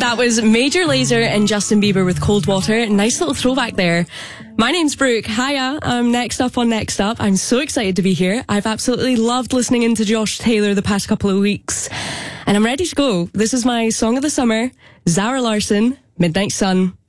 That was Major Lazer and Justin Bieber with Cold Water. Nice little throwback there. My name's Brooke. Hiya. I'm next up on Next Up. I'm so excited to be here. I've absolutely loved listening into Josh Taylor the past couple of weeks. And I'm ready to go. This is my song of the summer, Zara Larsson, Midnight Sun.